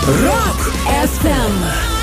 Rock FM.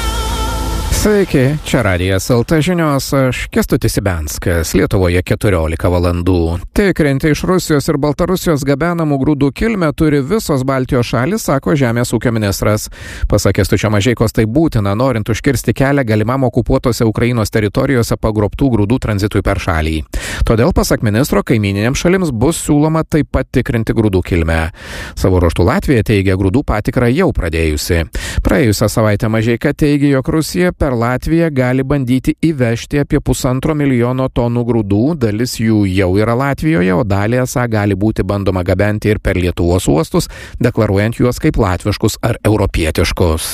Sveiki, čia Radijas LT žinios, aš Kęstutis Ibenskas, Lietuvoje 14 valandų. Tikrinti iš Rusijos ir Baltarusijos gabenamų grūdų kilmę turi visos Baltijos šalys, sako Žemės ūkio ministras. Pasak Kęstučio Mažeikos, tai būtina, norint užkirsti kelią galimam okupuotose Ukrainos teritorijose pagrobtų grūdų tranzitui per šalį. Todėl, pasak ministro, kaimininėms šalims bus siūloma taip pat tikrinti grūdų kilmę. Savo ruožtu Latvija teigia grūdų patikrą jau pradėjusi. Praėjusią savaitę Mažeika teigia, jog Rusija per Latviją gali bandyti įvežti apie 1,5 milijono tonų grūdų, dalis jų jau yra Latvijoje, o dalį esą gali būti bandoma gabenti ir per Lietuvos uostus, deklaruojant juos kaip latviškus ar europietiškus.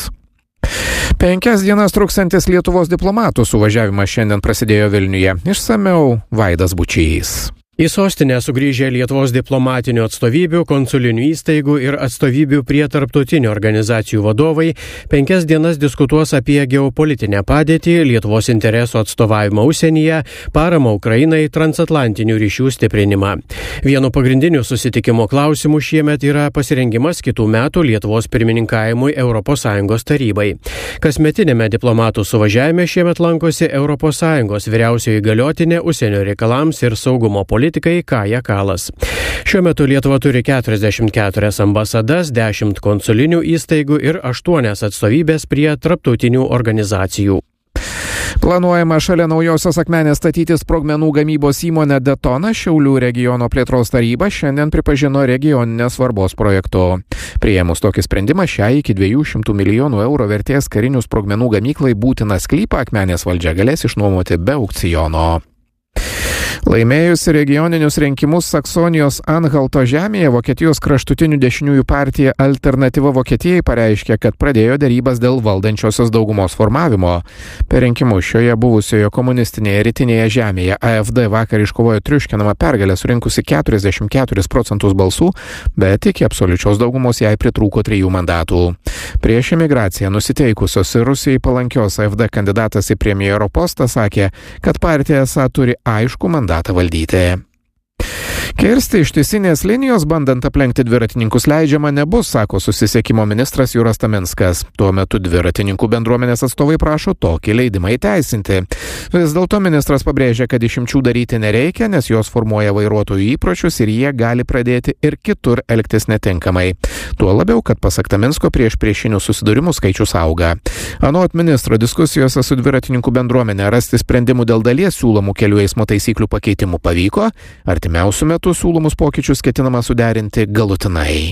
5 dienas truksantis Lietuvos diplomatų suvažiavimas šiandien prasidėjo Vilniuje. Išsamiau Vaidas Bučys. Į sostinę sugrįžę Lietuvos diplomatinių atstovybių, konsulinių įstaigų ir atstovybių prie tarptautinių organizacijų vadovai 5 dienas diskutuos apie geopolitinę padėtį, Lietuvos interesų atstovavimą užsienyje, paramą Ukrainai, transatlantinių ryšių stiprinimą. Vienu pagrindiniu susitikimo klausimu šiemet yra pasirengimas kitų metų Lietuvos pirmininkavimui ES tarybai. Kasmetinėme diplomatų suvažiavime šiemet lankosi ES vyriausioji įgaliotinė užsienio reikalams ir saugumo politikai Kaja Kalas. Šiuo metu Lietuva turi 44 ambasadas, 10 konsulinių įstaigų ir 8 atstovybės prie tarptautinių organizacijų. Planuojama šalia Naujosios Akmenės statyti sprogmenų gamybos įmonę Detona. Šiaulių regiono plėtros taryba šiandien pripažino regioninės svarbos projektu. Priėmus tokį sprendimą, šią iki 200 milijonų eurų vertės karinių sprogmenų gamyklai būtiną sklypą Akmenės valdžia galės išnuomoti be aukciono. Laimėjusi regioninius rinkimus Saksonijos Anhalto žemėje, Vokietijos kraštutinių dešiniųjų partija Alternatyva Vokietijai pareiškė, kad pradėjo derybas dėl valdančiosios daugumos formavimo. Per rinkimus šioje buvusioje komunistinėje rytinėje žemėje AfD vakar iškovojo triuškinamą pergalę, surinkusi 44% balsų, bet iki absoliučios daugumos jai pritrūko 3 mandatų. Prieš imigraciją nusiteikusios ir Rusijai palankios AfD kandidatas į premjero postą sakė, kad partija esą turi aišku mandatą valdyti. Kirsti ištisinės linijos, bandant aplenkti dviratininkus, leidžiama nebus, sako susisiekimo ministras Juras Taminskas. Tuo metu dviratininkų bendruomenės atstovai prašo tokį leidimą įteisinti. Vis dėlto ministras pabrėžia, kad išimčių daryti nereikia, nes jos formuoja vairuotojų įpročius ir jie gali pradėti ir kitur elgtis netinkamai. Tuo labiau, kad pasak Taminsko priešinių susidūrimų skaičius auga. Anot ministro diskusijose su dviratininkų bendruomenė rasti sprendimų dėl dalies siūlomų kelių eismo taisyklių pakeitimų pavyko, artimiausiu metu siūlomus pokyčius ketinama suderinti galutinai.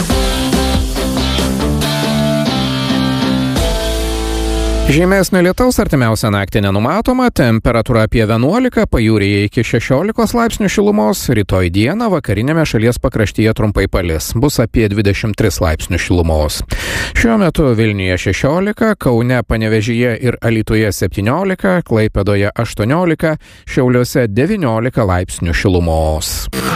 Žymesnio lietaus artimiausią naktį nenumatoma, temperatūra apie 11, pajūryje iki 16 laipsnių šilumos, rytoj dieną vakarinėme šalies pakraštyje trumpai palis, bus apie 23 laipsnių šilumos. Šiuo metu Vilniuje 16, Kaune, Panevėžyje ir Alytuje 17, Klaipėdoje 18, Šiauliuose 19 laipsnių šilumos.